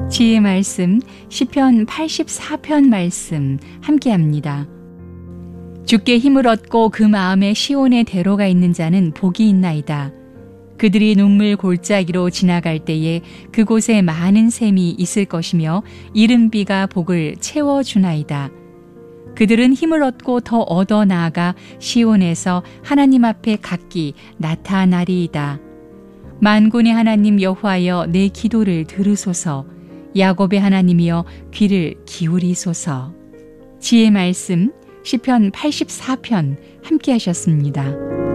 지혜의 말씀 시편 84편 말씀 함께합니다. 주께 힘을 얻고 그 마음에 시온의 대로가 있는 자는 복이 있나이다. 그들이 눈물 골짜기로 지나갈 때에 그곳에 많은 샘이 있을 것이며 이른 비가 복을 채워주나이다. 그들은 힘을 얻고 더 얻어 나아가 시온에서 하나님 앞에 각기 나타나리이다. 만군의 하나님 여호와여 내 기도를 들으소서. 야곱의 하나님이여 귀를 기울이소서. 지혜의 말씀 시편 84편 함께 하셨습니다.